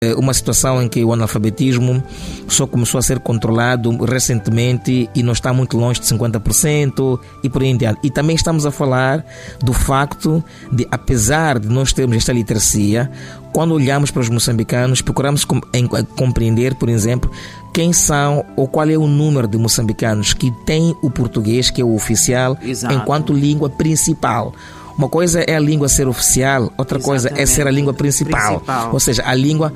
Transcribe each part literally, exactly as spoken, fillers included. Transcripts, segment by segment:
Uma situação em que o analfabetismo só começou a ser controlado recentemente e não está muito longe de cinquenta por cento e por aí em diante. E também estamos a falar do facto de, apesar de nós termos esta literacia, quando olhamos para os moçambicanos, procuramos compreender, por exemplo, quem são ou qual é o número de moçambicanos que têm o português, que é o oficial, Exato. Enquanto língua principal. Uma coisa é a língua ser oficial, outra Exatamente. Coisa é ser a língua principal. principal. Ou seja, a língua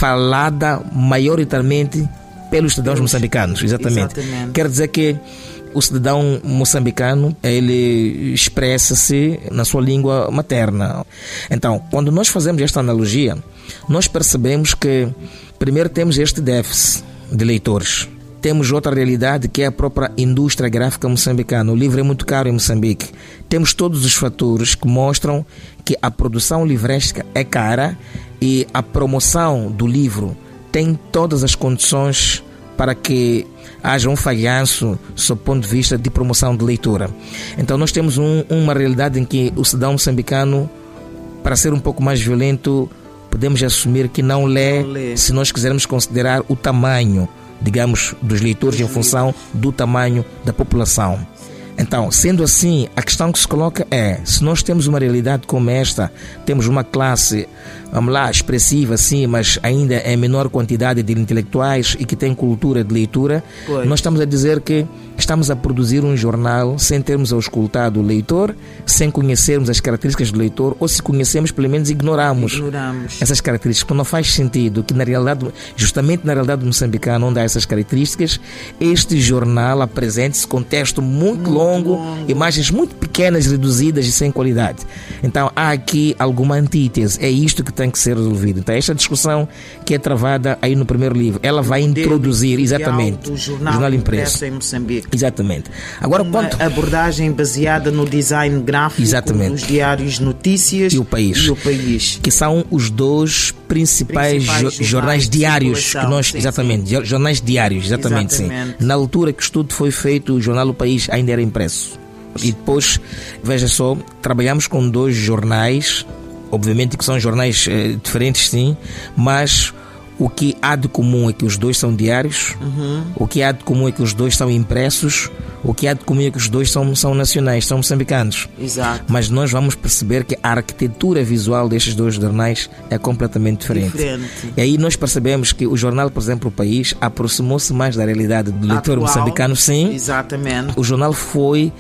falada maioritariamente pelos cidadãos Deus. moçambicanos. Exatamente. Exatamente. Quer dizer que o cidadão moçambicano, ele expressa-se na sua língua materna. Então, quando nós fazemos esta analogia, nós percebemos que primeiro temos este déficit de leitores. Temos outra realidade, que é a própria indústria gráfica moçambicana. O livro é muito caro em Moçambique. Temos todos os fatores que mostram que a produção livresca é cara e a promoção do livro tem todas as condições para que haja um falhanço sob o ponto de vista de promoção de leitura. Então nós temos um, uma realidade em que o cidadão moçambicano, para ser um pouco mais violento, podemos assumir que não lê, não lê. Se nós quisermos considerar o tamanho, digamos, dos leitores em função do tamanho da população. Então, sendo assim, a questão que se coloca é, se nós temos uma realidade como esta, temos uma classe, vamos lá, expressiva sim, mas ainda em menor quantidade de intelectuais e que tem cultura de leitura, pois. Nós estamos a dizer que estamos a produzir um jornal sem termos auscultado o leitor, sem conhecermos as características do leitor, ou se conhecemos, pelo menos ignoramos, ignoramos. essas características. Porque não faz sentido que na realidade, justamente na realidade moçambicana, onde há essas características, este jornal apresente-se com texto muito, muito longo, longo, imagens muito pequenas, reduzidas e sem qualidade. Então há aqui alguma antítese, é isto que tem que ser resolvido. Então esta discussão que é travada aí no primeiro livro, ela vai introduzir, exatamente, o jornal, jornal impresso em Moçambique. Exatamente. Agora, uma quanto... abordagem baseada no design gráfico, Exatamente. Nos diários Notícias e o País, e o País. Que são os dois principais, principais jo- jornais diários que nós, sim, exatamente, sim. jornais diários, exatamente, exatamente. Sim. Na altura que o estudo foi feito, o jornal O País ainda era impresso. E depois, veja só, trabalhamos com dois jornais, obviamente que são jornais eh, diferentes, sim, mas o que há de comum é que os dois são diários, uhum. o que há de comum é que os dois são impressos, o que há de comum é que os dois são, são nacionais, são moçambicanos. Exato. Mas nós vamos perceber que a arquitetura visual destes dois jornais é completamente diferente. diferente. E aí nós percebemos que o jornal, por exemplo, O País, aproximou-se mais da realidade do leitor Atual, moçambicano, sim. Exatamente. O jornal foi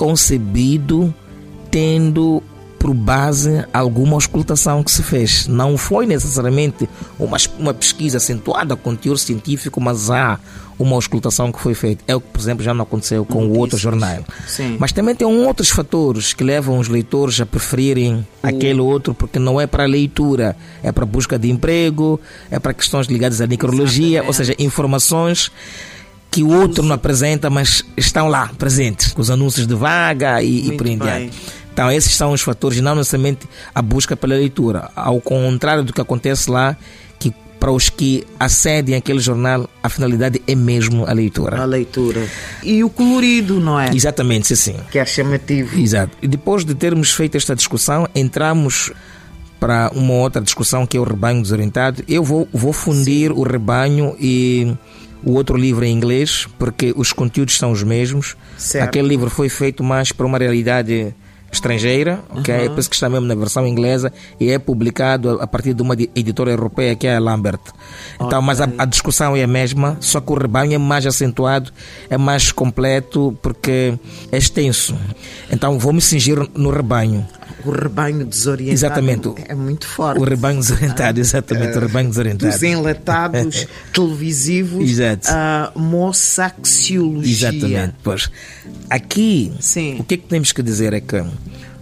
concebido tendo por base alguma auscultação que se fez. Não foi necessariamente uma, uma pesquisa acentuada com teor científico, mas há uma auscultação que foi feita. É o que, por exemplo, já não aconteceu com o outro jornal. Sim. Mas também tem outros fatores que levam os leitores a preferirem o... aquele outro, porque não é para leitura, é para busca de emprego, é para questões ligadas à necrologia, Exatamente. Ou seja, informações que o outro não apresenta, mas estão lá, presentes, com os anúncios de vaga e, e por aí em diante. Então esses são os fatores, e não necessariamente a busca pela leitura. Ao contrário do que acontece lá, que para os que acedem àquele jornal, a finalidade é mesmo a leitura. A leitura. E o colorido, não é? Exatamente, sim, sim. Que é chamativo. Exato. E depois de termos feito esta discussão, entramos para uma outra discussão, que é o rebanho desorientado. Eu vou, vou fundir sim. o rebanho e o outro livro em inglês, porque os conteúdos são os mesmos. Certo. Aquele livro foi feito mais para uma realidade estrangeira, ok? Uhum. É por isso que está mesmo na versão inglesa e é publicado a partir de uma editora europeia, que é a Lambert. Então, okay. Mas a, a discussão é a mesma, só que o rebanho é mais acentuado, é mais completo, porque é extenso. Então vou me cingir no rebanho. O rebanho desorientado. Exatamente. É muito forte. O rebanho desorientado, exatamente, uh, o rebanho desorientado. Dos enlatados televisivos, Exato. A moçaxiologia. Exatamente, pois. Aqui, Sim. o que é que temos que dizer é que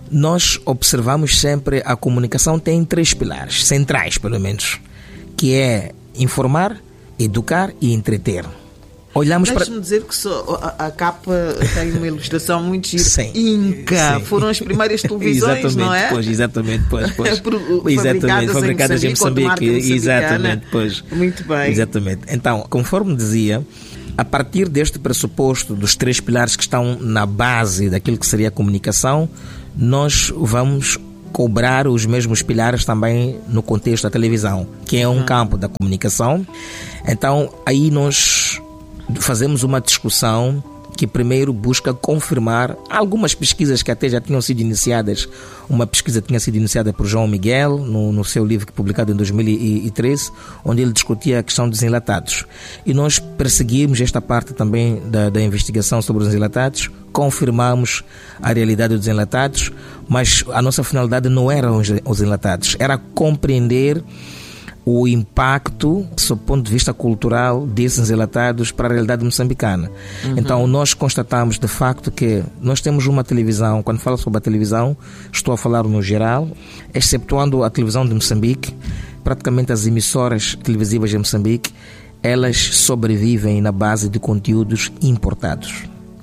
nós observamos sempre a comunicação tem três pilares, centrais pelo menos, que é informar, educar e entreter. Olhamos Deixe-me para... dizer que só, a, a capa tem uma ilustração muito gira. Sim. Inca. Sim. Foram as primeiras televisões, exatamente, não é? Pois, exatamente, pois, pois. Por, exatamente, fabricadas em Moçambique. Exatamente, pois. Muito bem. Exatamente. Então, conforme dizia, a partir deste pressuposto dos três pilares que estão na base daquilo que seria a comunicação, nós vamos cobrar os mesmos pilares também no contexto da televisão, que é um uhum. campo da comunicação. Então, aí nós fazemos uma discussão que primeiro busca confirmar algumas pesquisas que até já tinham sido iniciadas. Uma pesquisa tinha sido iniciada por João Miguel, no, no seu livro publicado em dois mil e treze, onde ele discutia a questão dos enlatados. E nós perseguimos esta parte também da, da investigação sobre os enlatados, confirmamos a realidade dos enlatados, mas a nossa finalidade não eram os, os enlatados, era compreender o impacto, sob o ponto de vista cultural, desses enlatados para a realidade moçambicana. Uhum. Então, nós constatamos de facto que nós temos uma televisão, quando falo sobre a televisão, estou a falar no geral, exceptuando a televisão de Moçambique, praticamente as emissoras televisivas de Moçambique, elas sobrevivem na base de conteúdos importados.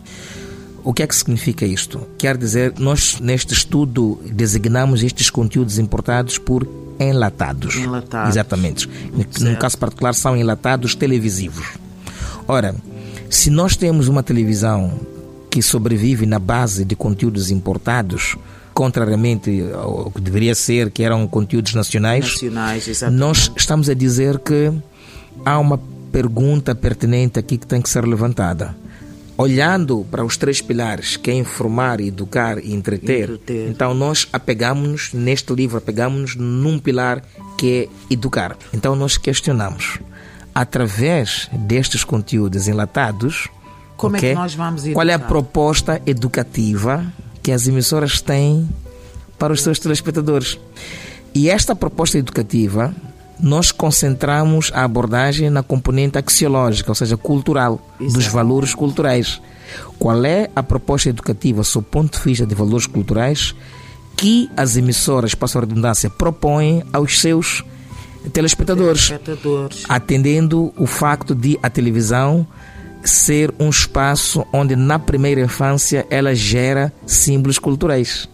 O que é que significa isto? Quer dizer, nós neste estudo designamos estes conteúdos importados por enlatados. Enlatados. Exatamente. No, no caso particular são enlatados televisivos. Ora, se nós temos uma televisão que sobrevive na base de conteúdos importados, contrariamente ao que deveria ser, que eram conteúdos nacionais, nacionais exatamente. Nós estamos a dizer que há uma pergunta pertinente aqui que tem que ser levantada. Olhando para os três pilares, que é informar, educar e entreter, entreter. Então nós apegamos-nos, neste livro, apegamos-nos num pilar que é educar. Então nós questionamos, através destes conteúdos enlatados, como okay, é que nós vamos educar? Qual é a proposta educativa que as emissoras têm para os seus telespectadores? E esta proposta educativa, nós concentramos a abordagem na componente axiológica, ou seja, cultural, Exato. Dos valores culturais. Qual é a proposta educativa, sob o ponto de vista de valores culturais, que as emissoras, passo a redundância, propõem aos seus telespectadores, telespectadores, atendendo o facto de a televisão ser um espaço onde, na primeira infância, ela gera símbolos culturais.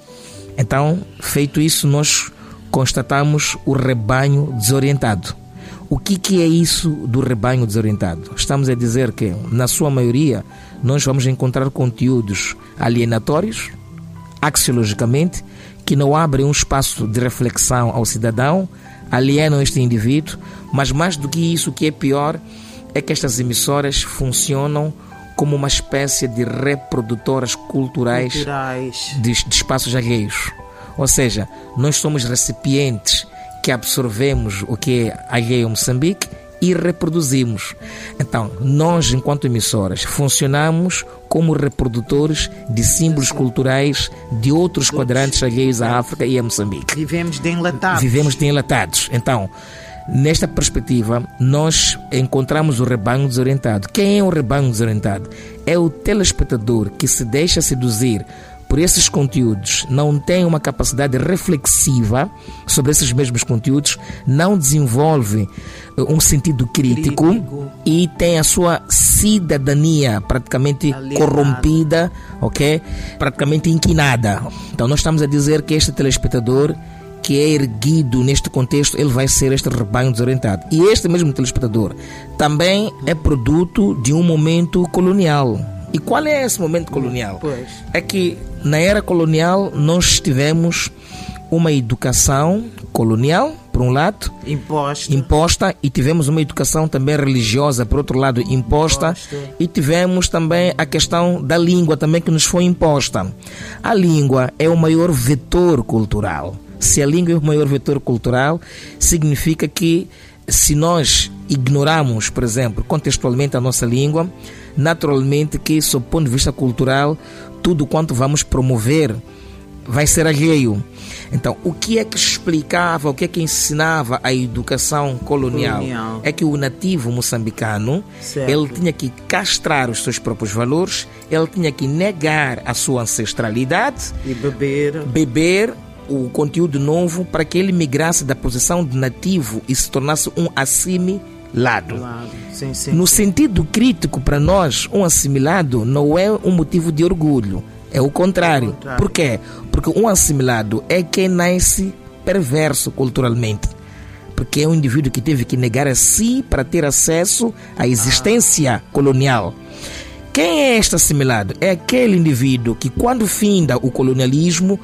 Então, feito isso, nós constatamos o rebanho desorientado. O que, que é isso do rebanho desorientado? Estamos a dizer que, na sua maioria, nós vamos encontrar conteúdos alienatórios, axiologicamente, que não abrem um espaço de reflexão ao cidadão, alienam este indivíduo, mas mais do que isso, o que é pior, é que estas emissoras funcionam como uma espécie de reprodutoras culturais, culturais. De, de espaços alheios. Ou seja, nós somos recipientes que absorvemos o que é alheio a Moçambique e reproduzimos. Então, nós, enquanto emissoras, funcionamos como reprodutores de símbolos culturais de outros quadrantes alheios à África e a Moçambique. Vivemos de enlatados. Vivemos de enlatados. Então, nesta perspectiva, nós encontramos o rebanho desorientado. Quem é o rebanho desorientado? É o telespectador que se deixa seduzir por esses conteúdos, não tem uma capacidade reflexiva sobre esses mesmos conteúdos, não desenvolve um sentido crítico, crítico. E tem a sua cidadania praticamente alienada, corrompida, ok? Praticamente inquinada. Então nós estamos a dizer que este telespectador que é erguido neste contexto, ele vai ser este rebanho desorientado. E este mesmo telespectador também é produto de um momento colonial. E qual é esse momento colonial? Pois. É que na era colonial nós tivemos uma educação colonial, por um lado, imposta, imposta e tivemos uma educação também religiosa, por outro lado, imposta, imposta, e tivemos também a questão da língua também que nos foi imposta. A língua é o maior vetor cultural. Se a língua é o maior vetor cultural, significa que se nós ignoramos, por exemplo, contextualmente a nossa língua, naturalmente que, sob o ponto de vista cultural, tudo quanto vamos promover vai ser alheio. Então, o que é que explicava, o que é que ensinava a educação colonial? colonial. É que o nativo moçambicano, certo, ele tinha que castrar os seus próprios valores, ele tinha que negar a sua ancestralidade e beber, beber o conteúdo novo para que ele migrasse da posição de nativo e se tornasse um assimilado. Claro, sim, sim, no sim. sentido crítico, para nós, um assimilado não é um motivo de orgulho. É o contrário. É o contrário. Por quê? Porque um assimilado é quem nasce perverso culturalmente. Porque é um indivíduo que teve que negar a si para ter acesso à existência ah. colonial. Quem é este assimilado? É aquele indivíduo que, quando finda o colonialismo,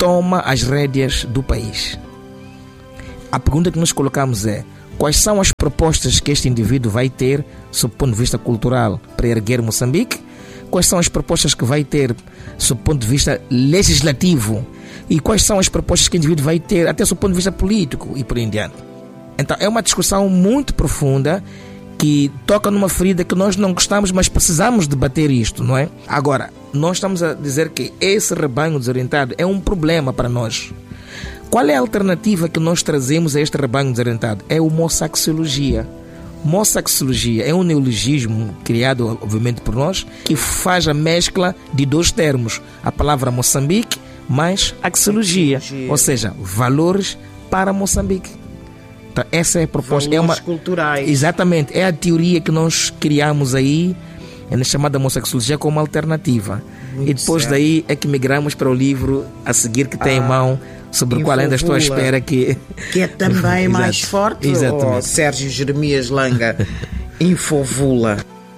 toma as rédeas do país. A pergunta que nós colocamos é: quais são as propostas que este indivíduo vai ter, sob o ponto de vista cultural, para erguer Moçambique? Quais são as propostas que vai ter, sob o ponto de vista legislativo? E quais são as propostas que o indivíduo vai ter, até sob o ponto de vista político e por aí em diante? Então, é uma discussão muito profunda que toca numa ferida que nós não gostamos, mas precisamos debater isto, não é? Agora, nós estamos a dizer que esse rebanho desorientado é um problema para nós. Qual é a alternativa que nós trazemos a este rebanho desorientado? É a homossexologia. Mossexologia é um neologismo criado, obviamente, por nós, que faz a mescla de dois termos. A palavra Moçambique mais axologia, ou seja, valores para Moçambique. Então, essa é a proposta. Valores é uma, culturais. Exatamente, é a teoria que nós criamos aí, é chamada homossexologia como alternativa. Muito e depois certo. Daí é que migramos para o livro a seguir que tem ah, em mão, sobre o qual ainda estou à espera que... Que é também mais forte, oh, Sérgio Jeremias Langa. Infovula.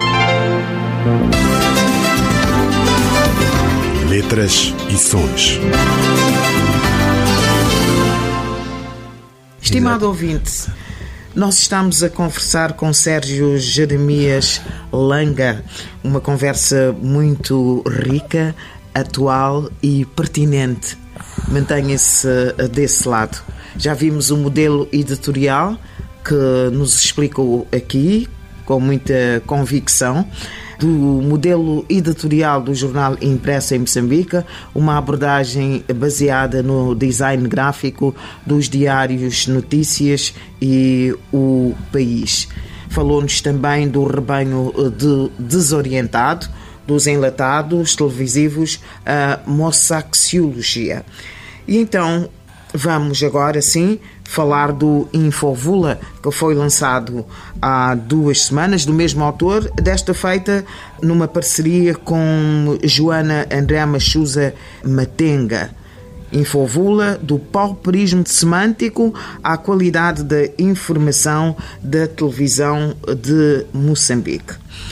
Letras e sons. Estimado Exato. Ouvinte, nós estamos a conversar com Sérgio Jeremias Langa, uma conversa muito rica, atual e pertinente. Mantenha-se desse lado. Já vimos o modelo editorial que nos explicou aqui, com muita convicção, do modelo editorial do jornal impresso em Moçambique, uma abordagem baseada no design gráfico dos diários Notícias e O País. Falou-nos também do rebanho de desorientado, dos enlatados televisivos, a moçaxiologia. E então vamos agora sim falar do Infovula, que foi lançado há duas semanas, do mesmo autor, desta feita numa parceria com Joana André Machusa Matenga. Infovula, do pauperismo semântico à qualidade da informação da televisão de Moçambique.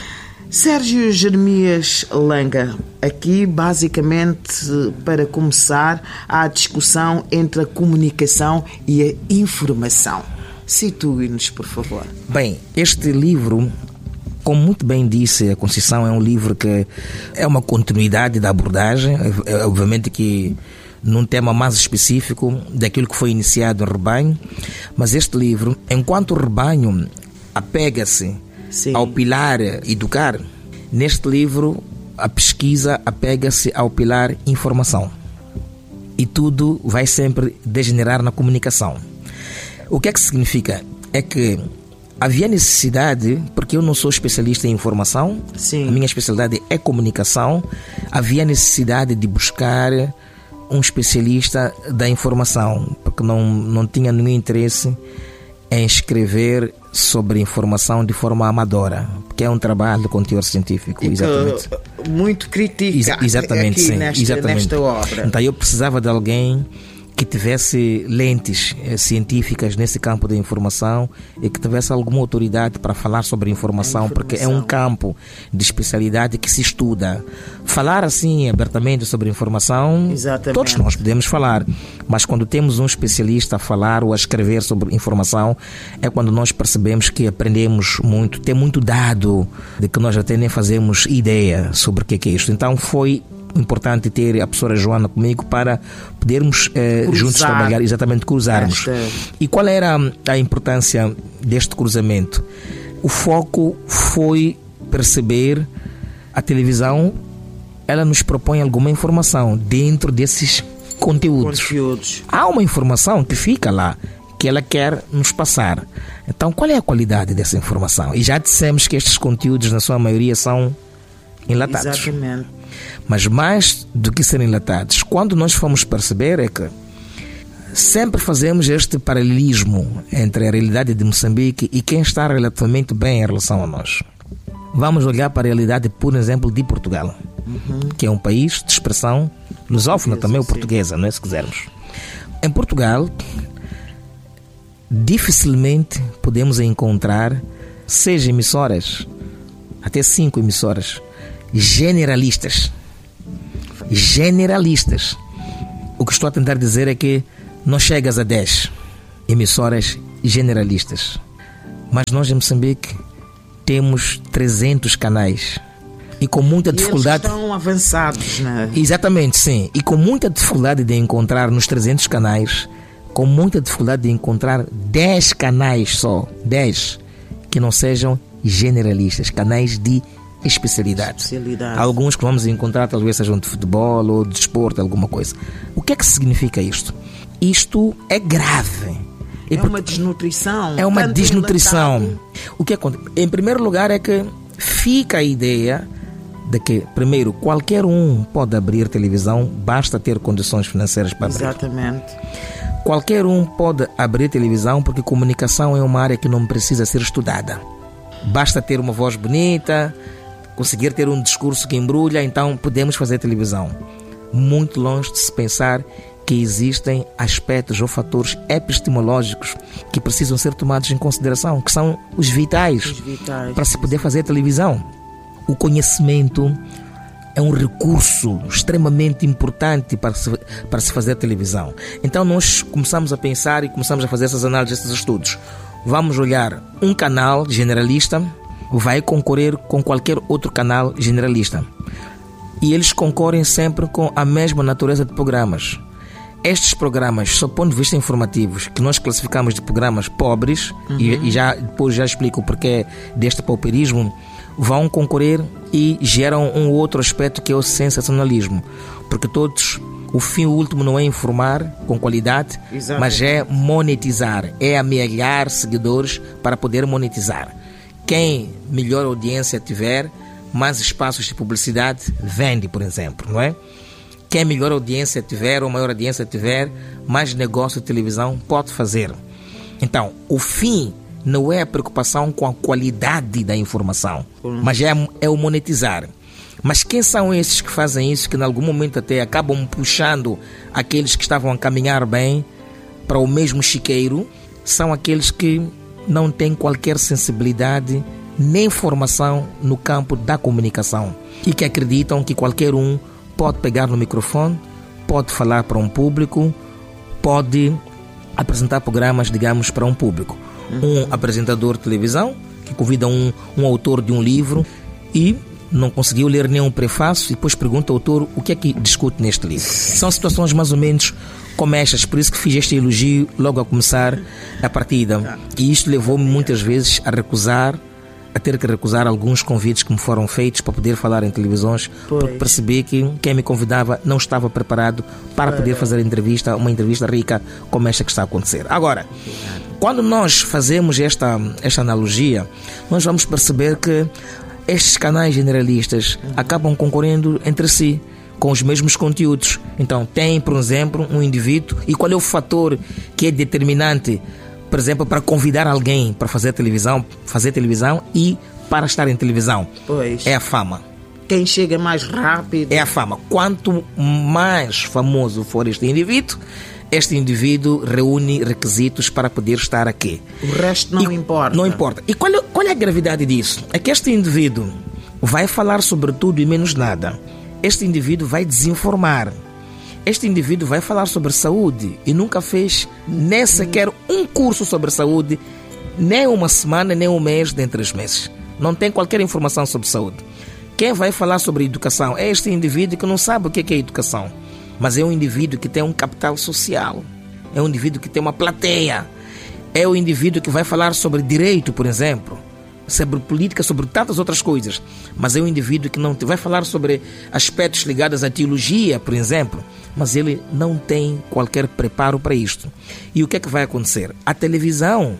Sérgio Jeremias Langa, aqui basicamente para começar a discussão entre a comunicação e a informação. Situe-nos, por favor. Bem, este livro, como muito bem disse a Conceição, é um livro que é uma continuidade da abordagem, é, obviamente que num tema mais específico daquilo que foi iniciado no rebanho, mas este livro, enquanto o rebanho apega-se Sim. ao pilar educar, neste livro a pesquisa apega-se ao pilar informação. E tudo vai sempre degenerar na comunicação. O que é que significa? É que havia necessidade, porque eu não sou especialista em informação, Sim. a minha especialidade é comunicação, havia necessidade de buscar um especialista da informação, porque não, não tinha nenhum interesse em escrever sobre informação de forma amadora, porque é um trabalho de conteúdo científico. E exatamente. Muito critica Ex- exatamente, aqui sim, nesta, exatamente. nesta obra. Então eu precisava de alguém que tivesse lentes eh, científicas nesse campo da informação e que tivesse alguma autoridade para falar sobre informação, informação, porque é um campo de especialidade que se estuda. Falar assim abertamente sobre informação, Exatamente. Todos nós podemos falar, mas quando temos um especialista a falar ou a escrever sobre informação, é quando nós percebemos que aprendemos muito, tem muito dado de que nós até nem fazemos ideia sobre o que é, que é isto. Então foi importante ter a professora Joana comigo para podermos eh, juntos trabalhar, exatamente, cruzarmos. Esta... E qual era a importância deste cruzamento? O foco foi perceber a televisão, ela nos propõe alguma informação dentro desses conteúdos. conteúdos. Há uma informação que fica lá, que ela quer nos passar. Então, qual é a qualidade dessa informação? E já dissemos que estes conteúdos, na sua maioria, são enlatados. Exatamente. Mas mais do que serem enlatados, quando nós fomos perceber é que sempre fazemos este paralelismo entre a realidade de Moçambique e quem está relativamente bem em relação a nós. Vamos olhar para a realidade, por exemplo, de Portugal, uhum. que é um país de expressão lusófona, também o portuguesa, não é, se quisermos. Em Portugal, dificilmente podemos encontrar seis emissoras, até cinco emissoras generalistas. Generalistas. O O que estou a tentar dizer é que não chegas a dez emissoras generalistas, mas nós em Moçambique temos trezentos canais e com muita dificuldade. E eles estão avançados, né? Exatamente, sim. E com muita dificuldade de encontrar nos trezentos canais, com muita dificuldade de encontrar dez canais só, dez que não sejam generalistas, canais de especialidade. especialidade. Alguns que vamos encontrar talvez sejam de futebol ou de desporto, alguma coisa. O que é que significa isto? Isto é grave. É uma desnutrição. É uma tanto desnutrição. enlatado. O que acontece? Em primeiro lugar é que fica a ideia de que, primeiro, qualquer um pode abrir televisão, basta ter condições financeiras para abrir. Exatamente. Qualquer um pode abrir televisão porque comunicação é uma área que não precisa ser estudada. Basta ter uma voz bonita, conseguir ter um discurso que embrulha, então podemos fazer televisão. Muito longe de se pensar que existem aspectos ou fatores epistemológicos que precisam ser tomados em consideração, que são os vitais, Os vitais. para se poder fazer televisão. O conhecimento é um recurso extremamente importante para se, para se fazer televisão. Então nós começamos a pensar e começamos a fazer essas análises, esses estudos. Vamos olhar um canal generalista, vai concorrer com qualquer outro canal generalista. E eles concorrem sempre com a mesma natureza de programas. Estes programas, sob o ponto de vista informativos, que nós classificamos de programas pobres, uhum. e, e já, depois já explico o porquê deste pauperismo, vão concorrer e geram um outro aspecto que é o sensacionalismo. Porque todos, o fim último não é informar com qualidade, Exato. mas é monetizar, é amealhar seguidores para poder monetizar. Quem melhor audiência tiver, mais espaços de publicidade, vende, por exemplo, não é? Quem melhor audiência tiver ou maior audiência tiver, mais negócio de televisão pode fazer. Então, o fim não é a preocupação com a qualidade da informação, mas é, é o monetizar. Mas quem são esses que fazem isso, que em algum momento até acabam puxando aqueles que estavam a caminhar bem para o mesmo chiqueiro? São aqueles que não têm qualquer sensibilidade nem formação no campo da comunicação e que acreditam que qualquer um pode pegar no microfone, pode falar para um público, pode apresentar programas, digamos, para um público. Um apresentador de televisão que convida um, um autor de um livro e não conseguiu ler nenhum prefácio e depois pergunta ao autor o que é que discute neste livro. São situações mais ou menos como estas, por isso que fiz este elogio logo a começar a partida. E isto levou-me muitas vezes a recusar a ter que recusar alguns convites que me foram feitos para poder falar em televisões, pois. porque percebi que quem me convidava não estava preparado para poder fazer entrevista, uma entrevista rica como esta que está a acontecer. Agora, quando nós fazemos esta, esta analogia, nós vamos perceber que estes canais generalistas acabam concorrendo entre si com os mesmos conteúdos. Então, tem, por exemplo, um indivíduo, e qual é o fator que é determinante, por exemplo, para convidar alguém para fazer televisão, fazer televisão e para estar em televisão? Pois. É a fama. Quem chega mais rápido. É a fama. Quanto mais famoso for este indivíduo, este indivíduo reúne requisitos para poder estar aqui. O resto não e, importa. Não importa. E qual é, qual é a gravidade disso? É que este indivíduo vai falar sobre tudo e menos nada. Este indivíduo vai desinformar. Este indivíduo vai falar sobre saúde e nunca fez nem sequer um curso sobre saúde, nem uma semana, nem um mês, nem três meses. Não tem qualquer informação sobre saúde. Quem vai falar sobre educação é este indivíduo que não sabe o que é educação, mas é um indivíduo que tem um capital social, é um indivíduo que tem uma plateia, é o indivíduo que vai falar sobre direito, por exemplo, sobre política, sobre tantas outras coisas, mas é um indivíduo que não vai falar sobre aspectos ligados à teologia, por exemplo, mas ele não tem qualquer preparo para isto. E o que é que vai acontecer? A televisão,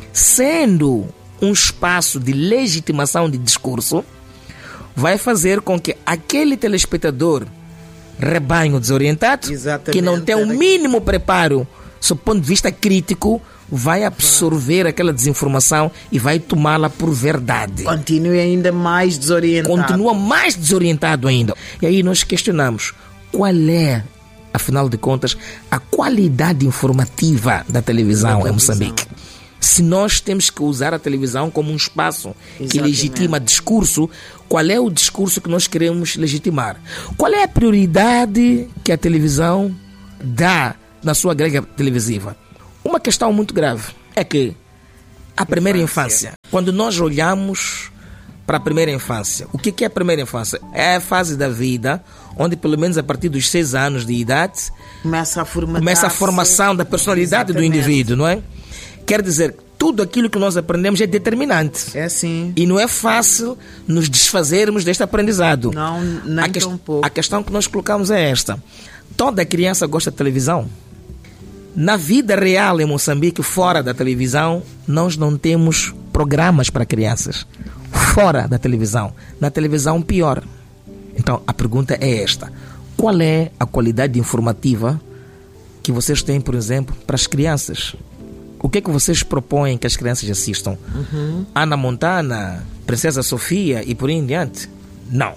sendo um espaço de legitimação de discurso, vai fazer com que aquele telespectador rebanho desorientado, Exatamente. que não tem o mínimo preparo sob o ponto de vista crítico, vai absorver aquela desinformação e vai tomá-la por verdade. Continue ainda mais desorientado. Continua mais desorientado ainda. E aí nós questionamos, qual é, afinal de contas, a qualidade informativa da televisão, da televisão. em Moçambique? Se nós temos que usar a televisão como um espaço Exatamente. que legitima discurso, qual é o discurso que nós queremos legitimar? Qual é a prioridade que a televisão dá na sua grelha televisiva. Uma questão muito grave é que a primeira infância, quando nós olhamos para a primeira infância, o que é a primeira infância? É a fase da vida onde, pelo menos a partir dos seis anos de idade, começa a, começa a formação da personalidade Exatamente. do indivíduo, não é? Quer dizer, tudo aquilo que nós aprendemos é determinante. É sim. E não é fácil nos desfazermos deste aprendizado. Não, nem a que... tão pouco. A questão que nós colocamos é esta. Toda criança gosta de televisão. Na vida real em Moçambique, fora da televisão, nós não temos programas para crianças. Fora da televisão. Na televisão, pior. Então, a pergunta é esta. Qual é a qualidade informativa que vocês têm, por exemplo, para as crianças? O que é que vocês propõem que as crianças assistam? Uhum. Ana Montana, Princesa Sofia e por aí em diante? Não.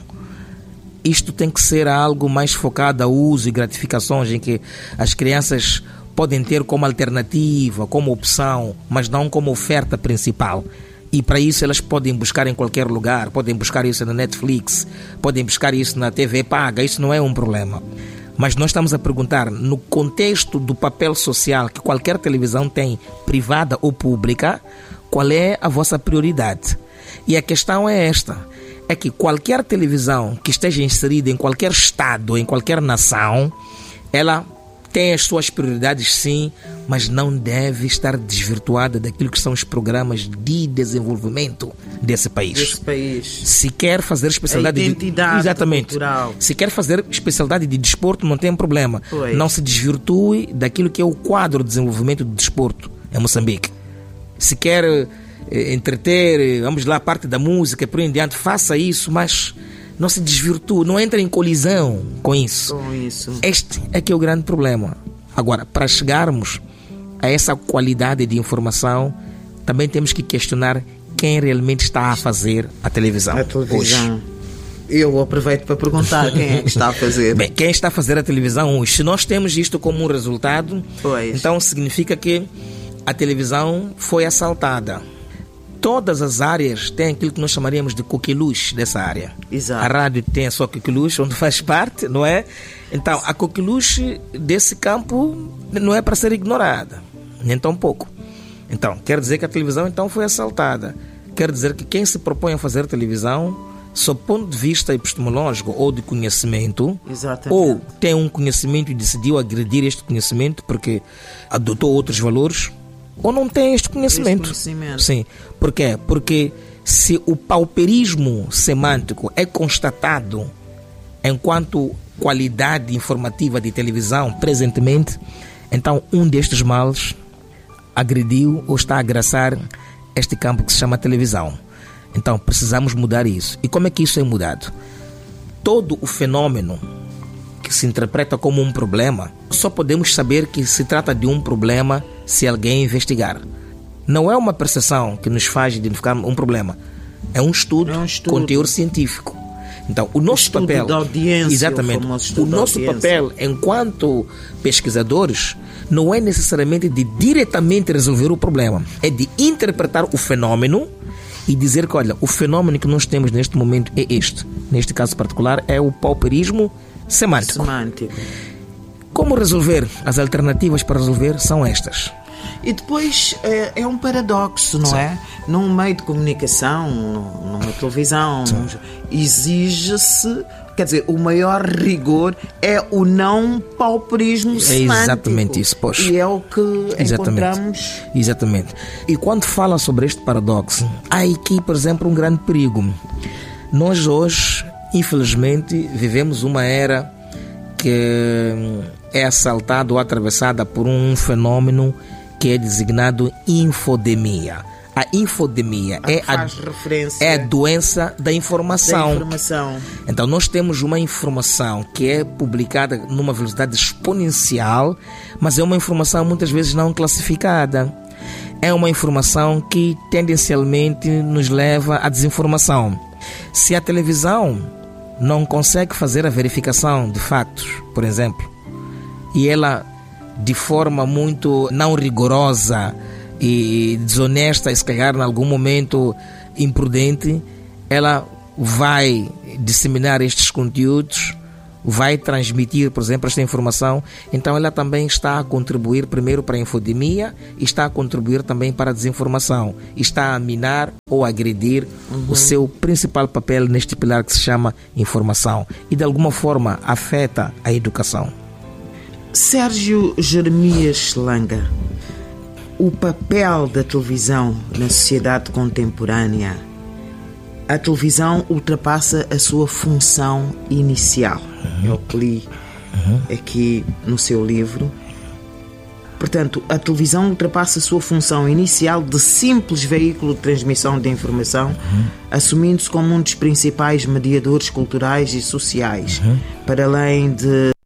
Isto tem que ser algo mais focado a uso e gratificações, em que as crianças podem ter como alternativa, como opção, mas não como oferta principal. E para isso elas podem buscar em qualquer lugar, podem buscar isso na Netflix, podem buscar isso na T V paga, isso não é um problema. Mas nós estamos a perguntar, no contexto do papel social que qualquer televisão tem, privada ou pública, qual é a vossa prioridade? E a questão é esta, é que qualquer televisão que esteja inserida em qualquer estado, em qualquer nação, ela tem as suas prioridades sim, mas não deve estar desvirtuada daquilo que são os programas de desenvolvimento desse país. Desse país. Se quer fazer especialidade a identidade de... Exatamente. cultural. Se quer fazer especialidade de desporto, não tem problema. Pois. Não se desvirtue daquilo que é o quadro de desenvolvimento do desporto em Moçambique. Se quer eh, entreter, vamos lá, a parte da música, por aí em diante, faça isso, mas não se desvirtue, não entre em colisão com isso. Com isso. Este é que é o grande problema. Agora, para chegarmos a essa qualidade de informação, também temos que questionar quem realmente está a fazer a televisão. A televisão. Hoje. Eu aproveito para perguntar quem é que está a fazer. Bem, quem está a fazer a televisão hoje? Se nós temos isto como um resultado, pois. Então significa que a televisão foi assaltada. Todas as áreas têm aquilo que nós chamaríamos de coqueluche dessa área. Exato. A rádio tem a sua coqueluche, onde faz parte, não é? Então, a coqueluche desse campo não é para ser ignorada, nem tão pouco. Então, quer dizer que a televisão então foi assaltada. Quer dizer que quem se propõe a fazer televisão, sob ponto de vista epistemológico ou de conhecimento, Exatamente. ou tem um conhecimento e decidiu agredir este conhecimento porque adotou outros valores, ou não tem este conhecimento. Este conhecimento. Sim. Por quê? Porque se o pauperismo semântico é constatado enquanto qualidade informativa de televisão presentemente, então um destes males agrediu ou está a agraçar este campo que se chama televisão. Então precisamos mudar isso. E como é que isso é mudado? Todo o fenômeno que se interpreta como um problema, só podemos saber que se trata de um problema se alguém investigar. Não é uma percepção que nos faz identificar um problema. É um estudo, é um estudo. com teor científico. Então, o nosso estudo papel, da audiência, exatamente, o, o nosso papel enquanto pesquisadores não é necessariamente de diretamente resolver o problema, é de interpretar o fenômeno e dizer que, olha, o fenômeno que nós temos neste momento é este. Neste caso particular é o pauperismo semântico. semântico. Como resolver? As alternativas para resolver são estas. E depois é, é um paradoxo, não Sim. é? Num meio de comunicação, numa televisão, num, exige-se, quer dizer, o maior rigor é o não pauperismo É semântico. exatamente isso, pois. E é o que Exatamente. encontramos. Exatamente. E quando fala sobre este paradoxo, há aqui, por exemplo, um grande perigo. Nós hoje, infelizmente, vivemos uma era que é assaltada ou atravessada por um fenômeno que é designado infodemia. A infodemia a é, a, é a doença da informação. da informação. Então nós temos uma informação que é publicada numa velocidade exponencial, mas é uma informação muitas vezes não classificada. É uma informação que tendencialmente nos leva à desinformação. Se a televisão não consegue fazer a verificação de fatos, por exemplo, e ela de forma muito não rigorosa e desonesta, e se calhar em algum momento imprudente, ela vai disseminar estes conteúdos vai transmitir, por exemplo, esta informação, então ela também está a contribuir primeiro para a infodemia e está a contribuir também para a desinformação. Está a minar ou agredir uhum. o seu principal papel neste pilar que se chama informação e de alguma forma afeta a educação. Sérgio Jeremias Langa, o papel da televisão na sociedade contemporânea. A televisão ultrapassa a sua função inicial. Uhum. Eu li uhum. aqui no seu livro. Portanto, a televisão ultrapassa a sua função inicial de simples veículo de transmissão de informação, uhum. assumindo-se como um dos principais mediadores culturais e sociais, uhum. para além de